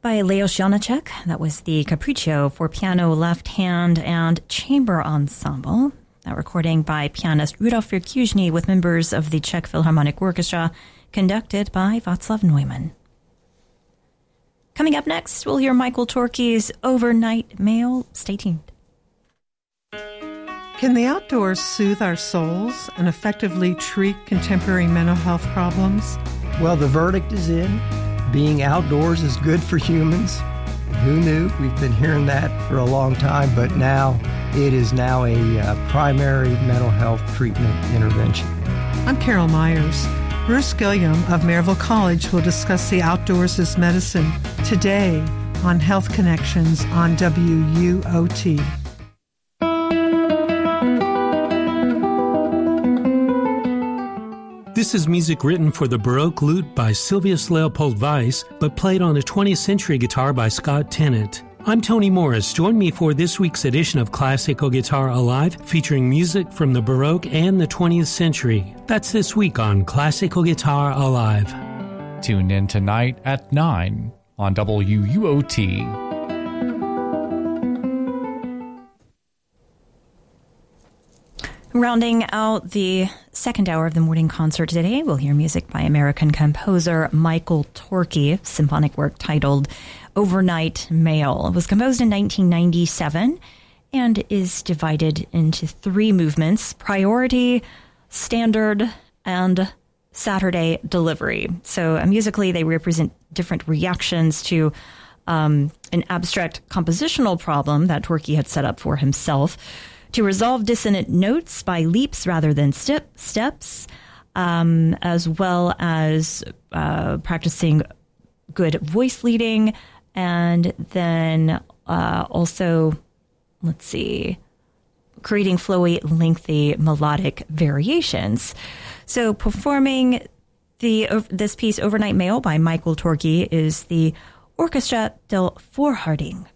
By Leos Janáček. That was the Capriccio for piano, left hand, and chamber ensemble. That recording by pianist Rudolf Firkuźny with members of the Czech Philharmonic Orchestra, conducted by Václav Neumann. Coming up next, we'll hear Michael Torke's Overnight Mail. Stay tuned. Can the outdoors soothe our souls and effectively treat contemporary mental health problems? Well, the verdict is in. Being outdoors is good for humans. Who knew? We've been hearing that for a long time, but now it is now a primary mental health treatment intervention. I'm Carol Myers. Bruce Gilliam of Maryville College will discuss the outdoors as medicine today on Health Connections on WUOT. This is music written for the Baroque lute by Sylvius Leopold Weiss, but played on a 20th century guitar by Scott Tennant. I'm Tony Morris. Join me for this week's edition of Classical Guitar Alive, featuring music from the Baroque and the 20th century. That's this week on Classical Guitar Alive. Tune in tonight at 9 on WUOT. Rounding out the second hour of the morning concert today, we'll hear music by American composer Michael Torke, symphonic work titled Overnight Mail. It was composed in 1997 and is divided into three movements: Priority, Standard, and Saturday Delivery. So musically, they represent different reactions to an abstract compositional problem that Torke had set up for himself to resolve dissonant notes by leaps rather than steps, as well as practicing good voice leading, and then also, creating flowy, lengthy melodic variations. So performing this piece, Overnight Mail by Michael Torke, is the Orchestra del Vorharding.